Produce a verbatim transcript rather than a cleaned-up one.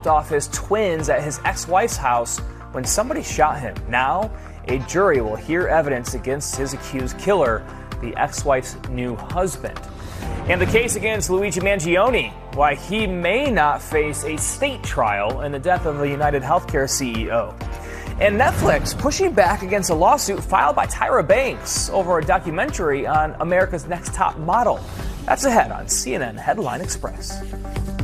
off his twins at his ex-wife's house when somebody shot him. Now, a jury will hear evidence against his accused killer, the ex-wife's new husband. And the case against Luigi Mangione, why he may not face a state trial in the death of the United Healthcare C E O. And Netflix pushing back against a lawsuit filed by Tyra Banks over a documentary on America's Next Top Model. That's ahead on C N N Headline Express.